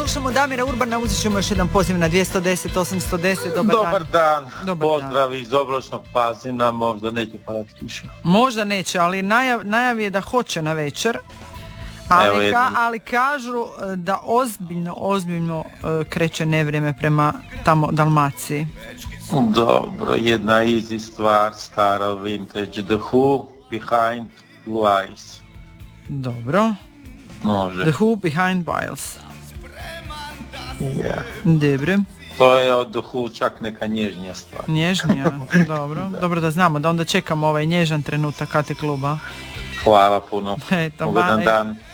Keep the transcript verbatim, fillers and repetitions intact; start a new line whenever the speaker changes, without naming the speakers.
Slušamo Damira Urbana, uzet ćemo još jedan poziv na dvjesto deset osamsto deset. Dobar,
Dobar dan,
dan.
Dobar pozdrav dan. Iz oblačnog Pazina, možda neće padati kiša.
Možda neće, ali najav, najav je da hoće na večer. Ali, ka, ali kažu da ozbiljno, ozbiljno uh, kreće nevrijeme prema tamo Dalmaciji.
Dobro, jedna easy stvar, stara vintage, The Who, Behind Blue Eyes.
Dobro.
Može.
The Who, Behind Biles.
Yeah.
Dobro.
To je od The Who čak neka nježnija stvar.
Nježnija, dobro. Da. Dobro da znamo, da onda čekamo ovaj nježan trenutak K T kluba.
Hvala puno.
Eto,
Ugodan dan.